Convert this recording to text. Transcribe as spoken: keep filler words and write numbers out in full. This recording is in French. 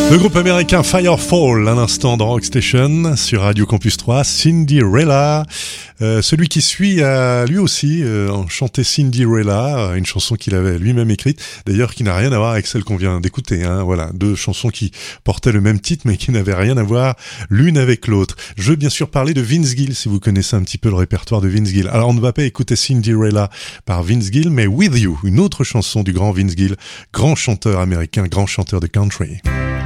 Le groupe américain Firefall, un instant dans Rock Station sur Radio Campus trois, Cinderella. Euh, celui qui suit a lui aussi euh, chanté Cinderella, une chanson qu'il avait lui-même écrite, d'ailleurs qui n'a rien à voir avec celle qu'on vient d'écouter. Hein, voilà, deux chansons qui portaient le même titre mais qui n'avaient rien à voir l'une avec l'autre. Je veux bien sûr parler de Vince Gill, si vous connaissez un petit peu le répertoire de Vince Gill. Alors on ne va pas écouter Cinderella par Vince Gill, mais With You, une autre chanson du grand Vince Gill, grand chanteur américain, grand chanteur de country.